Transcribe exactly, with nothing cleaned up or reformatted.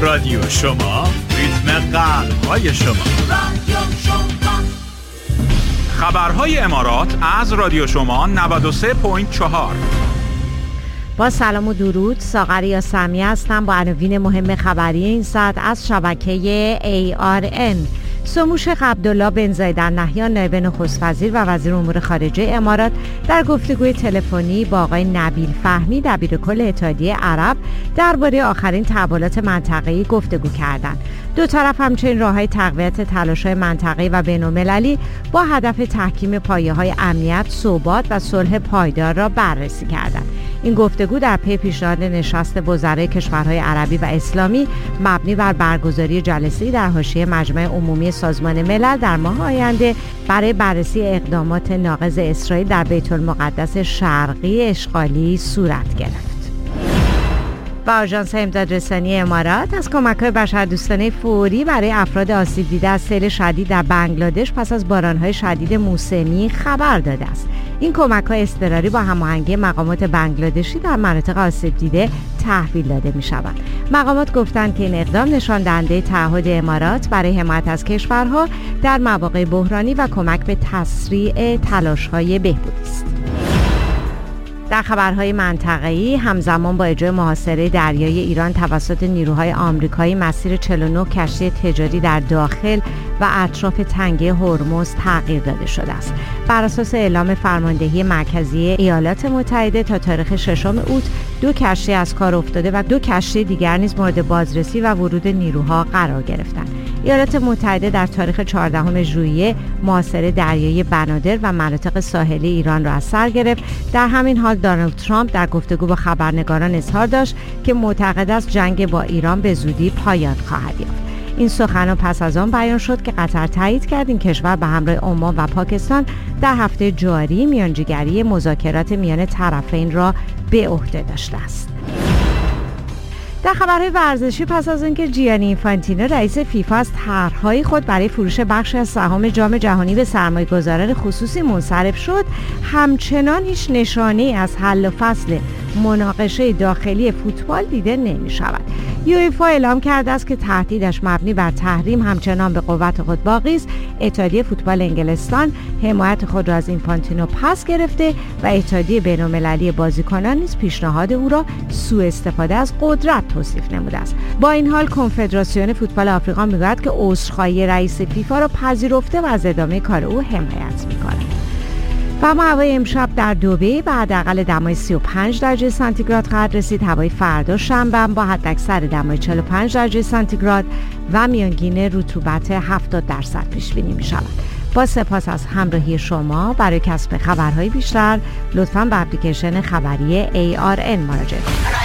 رادیو شما، ریتم قلب‌های شما. رادیو شما. خبرهای امارات از رادیو شما نود و سه و چهار. با سلام و درود، ساغر یاسمی هستم با عناوین مهم خبری این ساعت از شبکه ای آر ان. سموشخ عبدالله بن زاید ال نهیان نایب نخست وزیر و وزیر امور خارجه امارات در گفتگوی تلفنی با آقای نبیل فهمی دبیرکل اتحادیه عرب درباره آخرین تحولات منطقه‌ای گفتگو کردند. دو طرف همچنین راه‌های تقویت تلاش‌های منطقه‌ای و بین‌المللی با هدف تحکیم پایه‌های امنیت، ثبات و صلح پایدار را بررسی کردند. این گفتگو در پی پیشنهاد نشست وزرای کشورهای عربی و اسلامی مبنی بر برگزاری جلسه‌ای در حاشیه مجمع عمومی سازمان ملل در ماه آینده برای بررسی اقدامات ناقض اسرائیل در بیت المقدس شرقی اشغالی صورت گرفت. و آژانس امدادرسانی امارات از کمک‌های بشردوستانه فوری برای افراد آسیب دیده از سیل شدید در بنگلادش پس از باران‌های شدید موسمی خبر داده است. این کمک‌های اضطراری با هماهنگی مقامات بنگلادشی در مناطق آسیب دیده تحویل داده می‌شود. مقامات گفتند که این اقدام نشان دهنده تعهد امارات برای حمایت از کشورها در مواقع بحرانی و کمک به تسریع تلاش‌های بهبودی است. در خبرهای منطقه‌ای همزمان با اجرای محاصره دریایی ایران توسط نیروهای آمریکایی مسیر چهل و نه کشتی تجاری در داخل و اطراف تنگه هرمز تغییر داده شده است. بر اساس اعلام فرماندهی مرکزی ایالات متحده تا تاریخ ششم اوت دو کشتی از کار افتاده و دو کشتی دیگر نیز مورد بازرسی و ورود نیروها قرار گرفتند. ایالات متحده در تاریخ چهاردهم ژوئیه محاصره دریایی بنادر و مناطق ساحلی ایران را از سر گرفت. در همین حال دونالد ترامپ در گفتگو با خبرنگاران اظهار داشت که معتقد است جنگ با ایران به زودی پایان خواهد یافت. این سخنان پس از آن بیان شد که قطر تایید کرد این کشور به همراه عمان و پاکستان در هفته جاری میانجیگری مذاکرات میان طرفین را به عهده داشته است. در خبرهای ورزشی پس از اینکه جیانی اینفانتینو رئیس فیفا از طرحهای خود برای فروش بخشی از سهام جام جهانی به سرمایه‌گذاران خصوصی منصرف شد، همچنان هیچ نشانه‌ای از حل فصل مناقشه داخلی فوتبال دیده نمی شود. یوئفا اعلام کرده است که تهدیدش مبنی بر تحریم همچنان به قوت خود باقی است. اتحادیه فوتبال انگلستان حمایت خود را از اینفانتینو پس گرفته و اتحادیه بین‌المللی بازیکنان نیز پیشنهاد او را سوء استفاده از قدرت توصیف نموده است. با این حال کنفدراسیون فوتبال آفریقا می‌گوید که عذرخواهی رئیس فیفا را پذیرفته و از ادامه کار او حمایت می‌کند. و اما هوای امشب در دبی به حداقل دمای سی و پنج درجه سانتیگراد خواهد رسید. هوای فردا شنبه با حداکثر دمای چهل و پنج درجه سانتیگراد و میانگین رطوبت هفتاد درصد پیش بینی می شود. با سپاس از همراهی شما. برای کسب خبرهای بیشتر لطفاً به اپلیکیشن خبری ای آر ان مراجعه کنید.